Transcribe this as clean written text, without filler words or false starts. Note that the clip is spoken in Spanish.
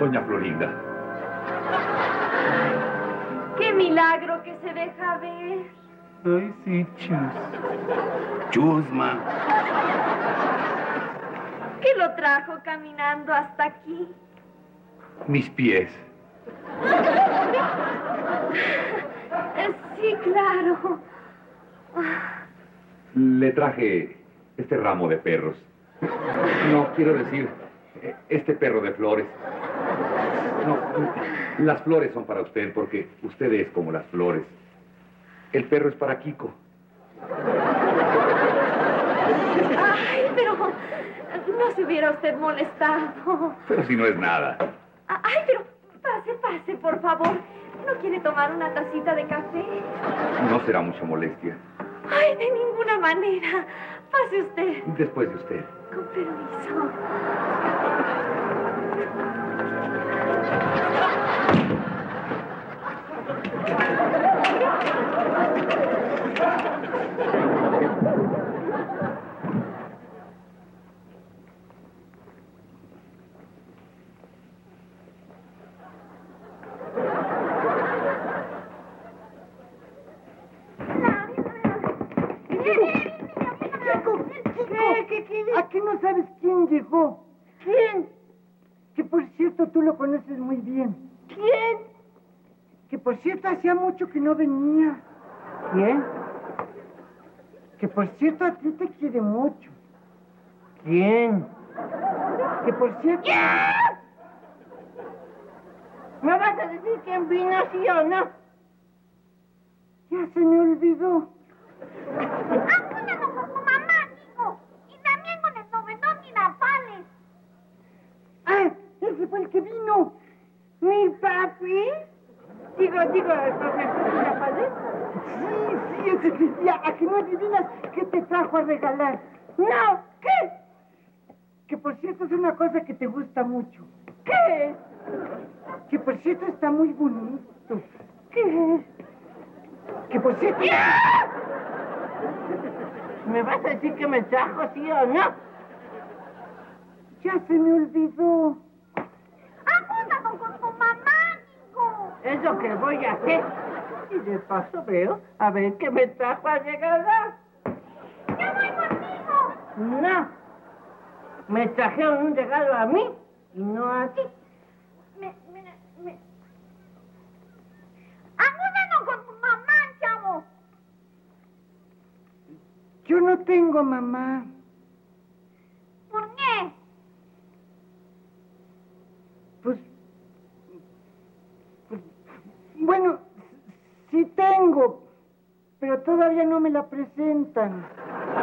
doña Florinda. ¡Qué milagro que se deja ver! Ay, sí, Chus. Chusma. ¿Qué lo trajo caminando hasta aquí? Mis pies. Sí, claro. Le traje este ramo de perros. No, quiero decir, este perro de flores. No, las flores son para usted porque usted es como las flores. El perro es para Kiko. Ay, pero no se hubiera usted molestado. Pero si no es nada. Ay, pero pase, por favor. ¿No quiere tomar una tacita de café? No será mucha molestia. Ay, de ninguna manera. Pase usted. Después de usted. Con permiso. ¿A qué no sabes quién llegó? ¿Quién? Que por cierto tú lo conoces muy bien. ¿Quién? Que por cierto hacía mucho que no venía. ¿Quién? Que por cierto a ti te quiere mucho. ¿Quién? Que por cierto... ¡Ya! ¿Me vas a decir quién vino, sí o no? Ya se me olvidó. Apúñalo con tu mamá, Nico. Y también con el novedón Mirafales. ¡Ah! Ese fue el que vino. ¿Mi papi? Digo, el profesor Mirafales. Sí, ese. Ya, ¿a que no adivinas qué te trajo a regalar? No, ¿qué? Que por cierto es una cosa que te gusta mucho. ¿Qué es? Que por cierto está muy bonito. ¿Qué es? Que por cierto... ¡Ya! ¿Me vas a decir que me trajo, sí o no? Ya se me olvidó. Apúntalo con tu mamá, Nico. Es lo que voy a hacer. Y de paso veo a ver qué me trajo a regalar. ¡Yo voy contigo! No. Me trajeron un regalo a mí y no a ti. ¡Apúntalo con tu mamá, chavo! Yo no tengo mamá. ¿Por qué? Pues, bueno, sí tengo, pero todavía no me la presentan.